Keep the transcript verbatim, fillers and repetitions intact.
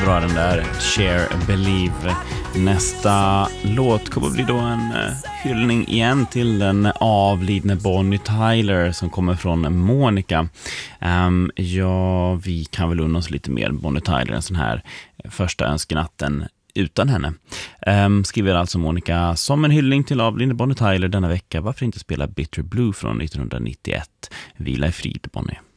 bra den där, Share Believe. Nästa låt kommer bli då en uh, hyllning igen till den avlidne Bonnie Tyler som kommer från Monica. Um, ja, vi kan väl unna oss lite mer Bonnie Tyler, en sån här första önskenatten utan henne. Um, skriver alltså Monica som en hyllning till avlidne Bonnie Tyler denna vecka. Varför inte spela Bitter Blue från nittonhundranittioett? Vila i frid, Bonnie.